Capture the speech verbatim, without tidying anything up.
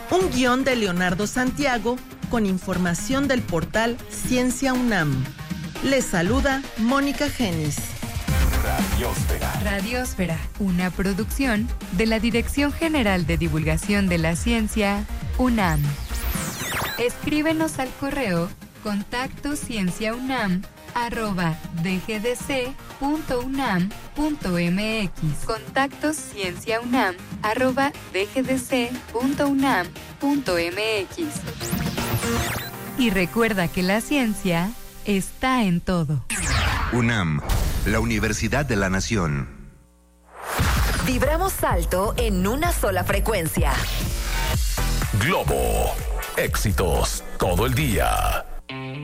Un guión de Leonardo Santiago con información del portal Ciencia UNAM. Les saluda Mónica Genis. Radiósfera. Radiósfera, una producción de la Dirección General de Divulgación de la Ciencia, UNAM. Escríbenos al correo contacto cienciaunam arroba dgdc.unam.mx. Contacto cienciaunam arroba dgdc.unam.mx. Y recuerda que la ciencia está en todo. UNAM, la Universidad de la Nación. Vibramos alto en una sola frecuencia. Globo. Éxitos todo el día.